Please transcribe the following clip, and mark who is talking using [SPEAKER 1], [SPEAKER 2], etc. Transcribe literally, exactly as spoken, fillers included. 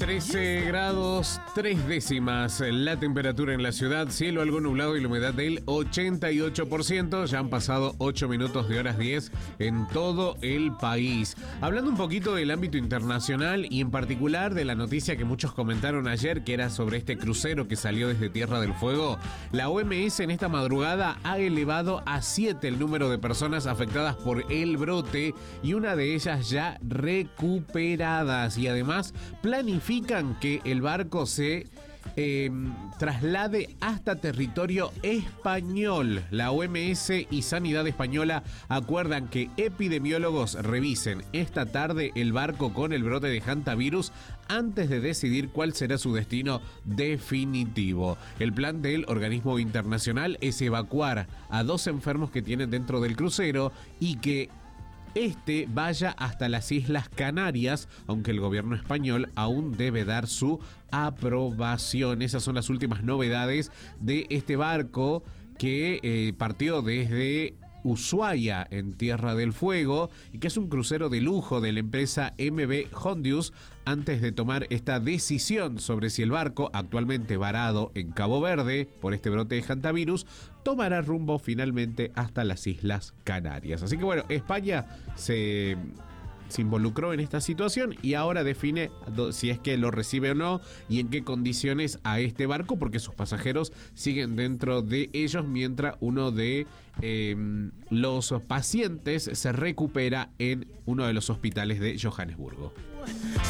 [SPEAKER 1] trece grados, tres décimas la temperatura en la ciudad, cielo algo nublado y la humedad del ochenta y ocho por ciento. Ya han pasado ocho minutos de horas diez en todo el país. Hablando un poquito del ámbito internacional y en particular de la noticia que muchos comentaron ayer, que era sobre este crucero que salió desde Tierra del Fuego, la O M S en esta madrugada ha elevado a siete el número de personas afectadas por el brote y una de ellas ya recuperadas, y además planifican que el barco se eh, traslade hasta territorio español. La O M S y Sanidad Española acuerdan que epidemiólogos revisen esta tarde el barco con el brote de hantavirus antes de decidir cuál será su destino definitivo. El plan del organismo internacional es evacuar a dos enfermos que tienen dentro del crucero y que este vaya hasta las Islas Canarias, aunque el gobierno español aún debe dar su aprobación. Esas son las últimas novedades de este barco que eh, partió desde Ushuaia, en Tierra del Fuego, y que es un crucero de lujo de la empresa M V Hondius, antes de tomar esta decisión sobre si el barco, actualmente varado en Cabo Verde por este brote de hantavirus, tomará rumbo finalmente hasta las Islas Canarias. Así que bueno, España se... se involucró en esta situación y ahora define si es que lo recibe o no y en qué condiciones a este barco, porque sus pasajeros siguen dentro de ellos mientras uno de eh, los pacientes se recupera en uno de los hospitales de Johannesburgo.